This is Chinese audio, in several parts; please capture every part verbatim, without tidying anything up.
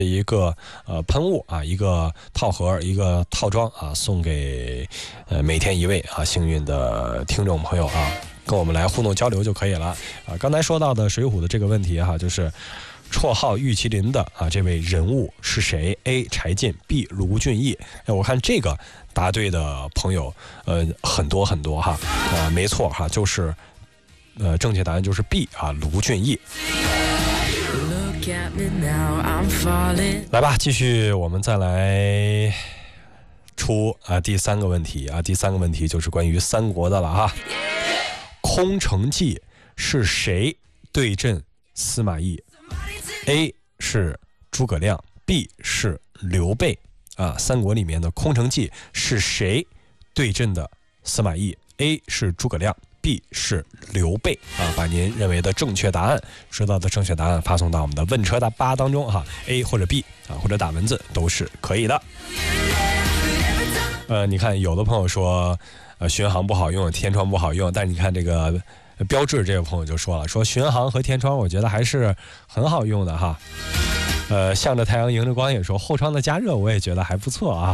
一个呃喷雾啊，一个套盒，一个套装啊，送给呃每天一位啊幸运的听众朋友啊，跟我们来互动交流就可以了啊。刚才说到的水浒的这个问题哈、啊，就是绰号玉麒麟的啊这位人物是谁 ？A. 柴进 ，B. 卢俊义。哎，我看这个答对的朋友呃很多很多哈，呃没错哈，就是呃正确答案就是 B 啊卢俊义。来吧，继续，我们再来出啊第三个问题啊，第三个问题就是关于三国的了哈。空城计是谁对阵司马懿 ？A 是诸葛亮 ，B 是刘备啊。三国里面的空城计是谁对阵的司马懿 ？A 是诸葛亮。B 是刘备啊，把您认为的正确答案，知道的正确答案发送到我们的问车答八当中哈 ，A 或者 B 啊，或者打文字都是可以的。呃，你看有的朋友说，呃，巡航不好用，天窗不好用，但是你看这个标志，这位朋友就说了，说巡航和天窗，我觉得还是很好用的哈。呃，向着太阳迎着光也说后窗的加热，我也觉得还不错啊。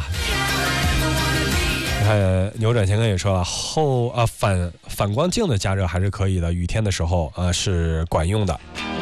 呃，扭转乾坤也说了，后啊反反光镜的加热还是可以的，雨天的时候呃是管用的。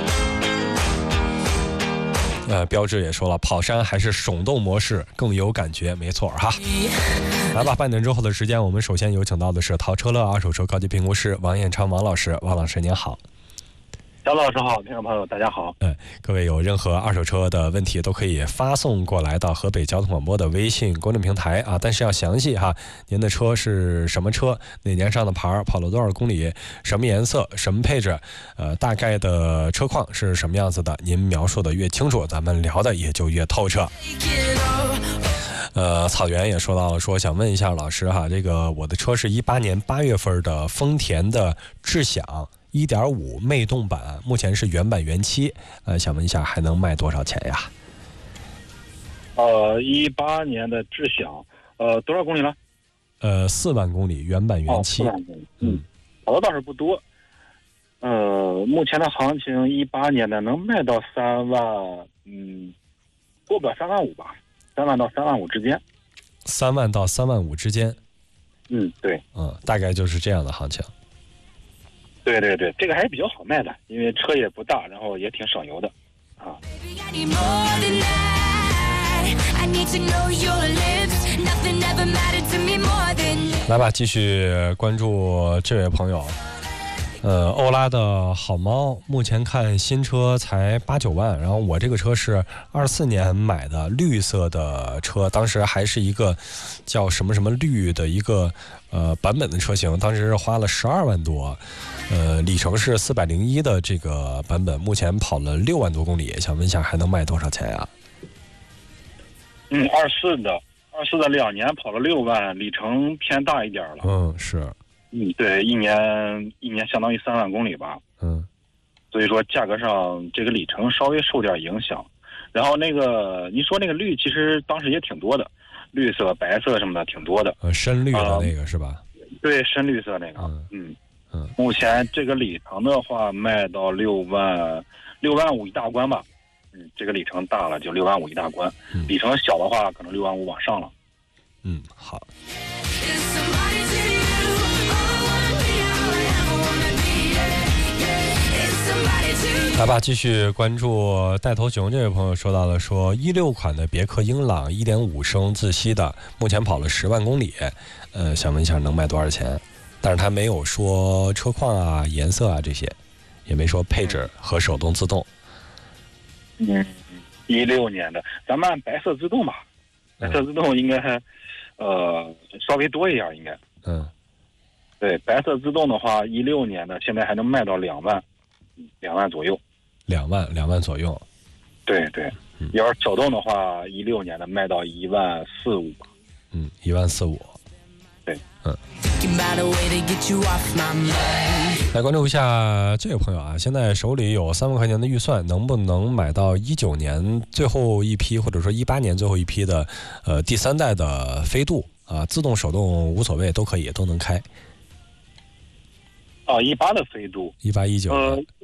呃，标志也说了，跑山还是手动模式更有感觉，没错哈。来吧，半点之后的时间，我们首先有请到的是淘车乐二手车高级评估师王彦昌王老师，王老师您好。 小老师好，听众朋友大家好。 嗯，各位有任何二手车的问题都可以发送过来到河北交通广播的微信公众平台啊，但是要详细哈，您的车是什么车，哪年上的牌，跑了多少公里，什么颜色，什么配置，呃，大概的车况是什么样子的，您描述的越清楚，咱们聊的也就越透彻。呃，草原也说到了，说想问一下老师哈，这个我的车是一八年八月份的丰田的智享。一点五 魅动版，目前是原版原漆，呃，想问一下还能卖多少钱呀？ 呃，一八年的智享，呃，多少公里了？ 呃，四万公里，原版原漆。 哦，四万公里，嗯，跑的倒是不多。呃，目前的行情，一八年的能卖到三万，嗯，过不了三万五吧，三万到三万五之间。 三万到三万五之间。 嗯，对。 嗯，大概就是这样的行情。 对对对，这个还是比较好卖的，因为车也不大，然后也挺省油的，啊。 来吧，继续关注这位朋友。呃，欧拉的好猫，目前看新车才八九万，然后我这个车是二四年买的绿色的车，当时还是一个叫什么什么绿的一个呃版本的车型，当时是花了十二万多，呃，里程是四百零一的这个版本，目前跑了六万多公里，想问一下还能卖多少钱呀？ 嗯，二四的，二四的两年跑了六万，里程偏大一点了。 嗯，是。 嗯，对，一年一年相当于三万公里吧。 嗯， 所以说价格上这个里程稍微受点影响。然后那个您说那个绿，其实当时也挺多的，绿色、白色什么的挺多的。 呃，深绿的那个、呃、是吧？ 对，深绿色那个。 嗯嗯嗯。 目前这个里程的话，卖到六万六万五一大关吧。嗯，这个里程大了就六万五一大关， 嗯、 里程小的话可能六万五往上了。 嗯，好。来吧，继续关注带头熊这位朋友说到了，说一六款的别克英朗 一点五 升自吸的，目前跑了十万公里，呃，想问一下能卖多少钱？但是他没有说车况啊、颜色啊这些，也没说配置和手动自动。 嗯，一六年的，咱们按白色自动吧，白色自动应该还、呃稍微多一点，应该。 嗯， 对，白色自动的话，一六年的现在还能卖到两万，两万左右。 两万，两万左右。 对对，嗯、要是手动的话，一六年的卖到一万四五。 嗯，一万四五。 对， 嗯。来关注一下这位朋友啊，现在手里有三万块钱的预算，能不能买到一九年最后一批，或者说一八年最后一批的呃第三代的飞度啊，自动手动无所谓，都可以，都能开。 哦，一八的飞度， 一八一九。 呃，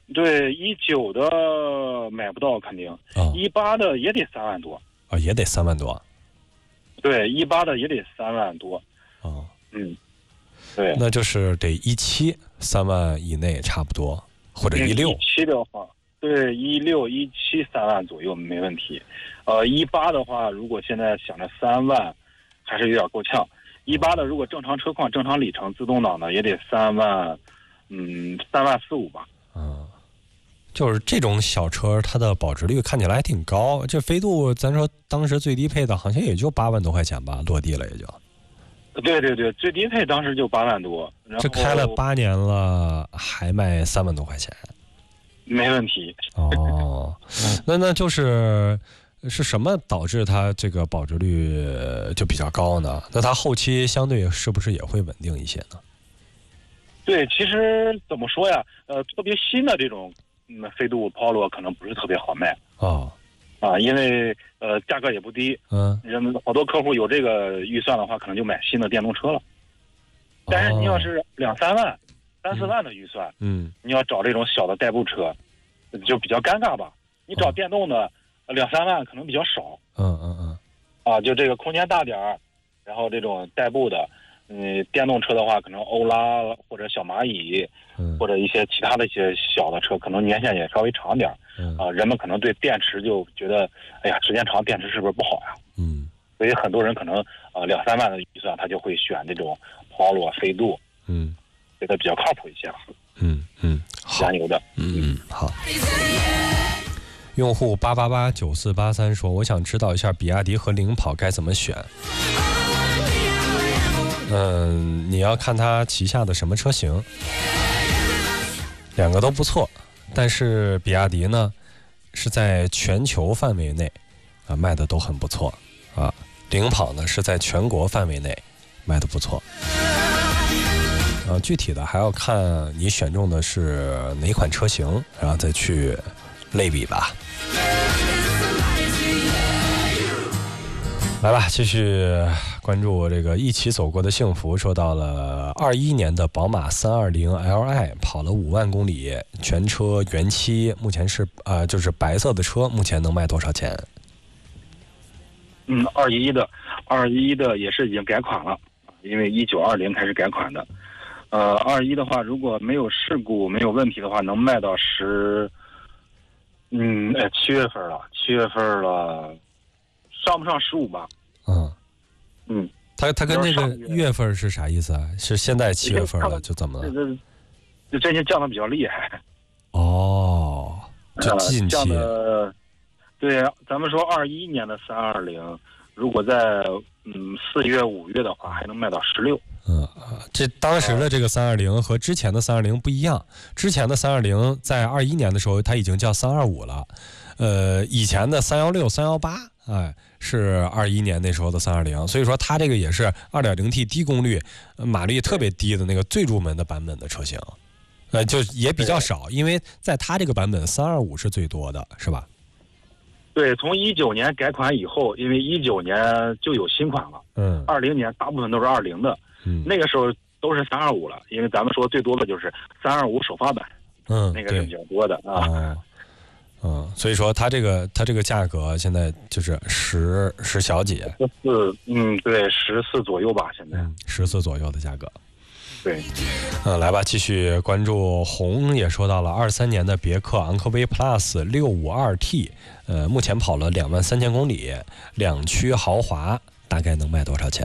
对，一九的买不到肯定，一八、哦、的也得三万多啊、哦，也得三万多。 对，一八的也得三万多。 哦， 嗯，对， 那就是得一七三万以内差不多，或者一六。 一七的话，对，一六一七三万左右没问题。呃，一八的话，如果现在想着三万，还是有点够呛。一八的如果正常车况、正常里程、自动挡的，也得三万，嗯，三万四五吧。 嗯，就是这种小车，它的保值率看起来还挺高。这飞度，咱说当时最低配的好像也就八万多块钱吧，落地了也就。 对对对，最低配当时就八万多。然后这开了八年了，还卖三万多块钱， 没问题。 哦，那那就是是什么导致它这个保值率就比较高呢？那它后期相对是不是也会稳定一些呢？ 对，其实怎么说呀？呃，特别新的这种嗯飞度、Polo 可能不是特别好卖哦， 啊，因为呃价格也不低， 嗯， 人们好多客户有这个预算的话，可能就买新的电动车了。但是你要是两三万、三四万的预算， 嗯， 你要找这种小的代步车，就比较尴尬吧？你找电动的两三万可能比较少， 嗯嗯嗯， 啊，就这个空间大点儿，然后这种代步的。嗯，电动车的话，可能欧拉或者小蚂蚁， 嗯、 或者一些其他的一些小的车，可能年限也稍微长点儿。 嗯、 啊，人们可能对电池就觉得，哎呀，时间长电池是不是不好呀？ 嗯， 所以很多人可能啊两三万的预算，他就会选这种 Polo、飞度， 嗯， 觉得比较靠谱一些了。 嗯嗯， 燃油的， 嗯嗯好。用户八八八九四八三说：“我想知道一下比亚迪和领跑该怎么选。”嗯，你要看它旗下的什么车型，两个都不错，但是比亚迪呢是在全球范围内啊卖的都很不错啊，领跑呢是在全国范围内卖的不错。啊，具体的还要看你选中的是哪款车型，然后再去类比吧。来吧，继续关注这个一起走过的幸福。说到了二一年的宝马三二零 L I 跑了五万公里，全车原漆，目前是呃就是白色的车，目前能卖多少钱？ 嗯，二一的，二一的也是已经改款了，因为一九二零开始改款的。呃，二一的话，如果没有事故、没有问题的话，能卖到十，嗯，哎，七月份了，七月份了。上不上十五吧？ 嗯嗯， 他他跟那个月份是啥意思啊？是现在七月份了，就怎么了？ 这这最近降的比较厉害。 哦，就近期。 呃、对，咱们说二一年的三二零，如果在嗯四月五月的话，还能卖到十六。 嗯，这当时的这个三二零和之前的三二零不一样，之前的三二零在二一年的时候，它已经叫三二五了。呃，以前的三幺六、三幺八，哎。是二一年那时候的三二零，所以说它这个也是 二点零 T 低功率，马力特别低的那个最入门的版本的车型，呃，就也比较少，因为在它这个版本三二五是最多的，是吧？ 对，从一九年改款以后，因为一九年就有新款了， 嗯， 二零年大部分都是二零的， 嗯， 那个时候都是三二五了，因为咱们说最多的就是三二五首发版， 嗯， 那个是比较多的啊。 哦嗯，所以说它这个它这个价格现在就是十十小几， 十四，嗯，对，十四左右吧，现在十四左右的价格。 对， 嗯，来吧，继续关注。红也说到了二三年的别克昂科威 Plus 六五二 T， 呃，目前跑了两万三千公里，两驱豪华，大概能卖多少钱？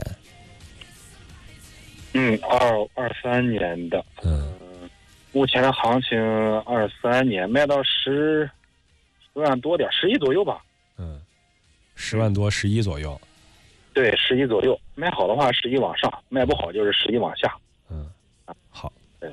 嗯，二二三年的， 嗯， 目前的行情二三年卖到十。十万多点，十一左右吧。 嗯，十万多，十一左右。 对，十一左右。卖好的话，十一往上；卖不好就是十一往下。 嗯，好。 对。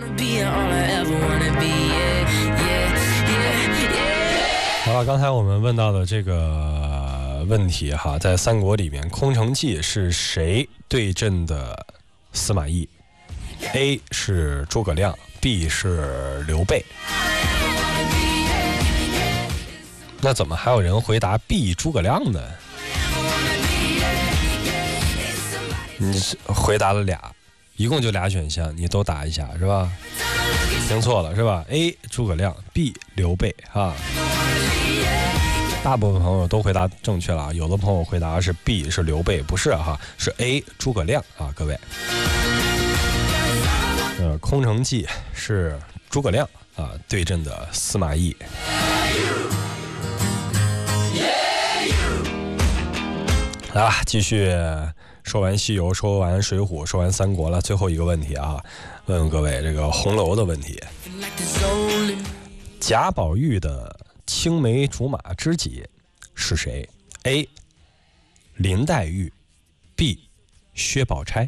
好了，刚才我们问到的这个问题哈，在三国里面，空城计是谁对阵的司马懿 ？A 是诸葛亮 ，B 是刘备。那怎么还有人回答 B 诸葛亮呢？你回答了俩， 一共就俩选项，你都答一下是吧？听错了是吧 ？A. 诸葛亮 ，B. 刘备啊。大部分朋友都回答正确了，有的朋友回答是 B 是刘备，不是哈，是 A 诸葛亮啊，各位。呃，空城计是诸葛亮啊对阵的司马懿。来吧，继续说完西游，说完水浒，说完三国了，最后一个问题啊，问问各位这个红楼的问题。贾宝玉的青梅竹马知己是谁 ？A. 林黛玉 B. 薛宝钗。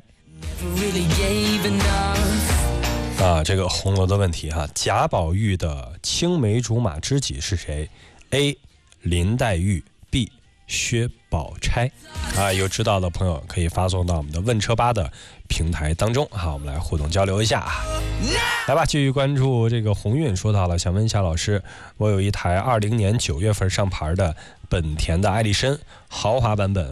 啊，这个红楼的问题哈，贾宝玉的青梅竹马知己是谁 ？A. 林黛玉 B. 薛宝钗。啊，有知道的朋友可以发送到我们的问车吧的平台当中，好，我们来互动交流一下。来吧，继续关注这个鸿运。说到了，想问一下老师，我有一台二零年九月份上牌的本田的艾力绅豪华版本。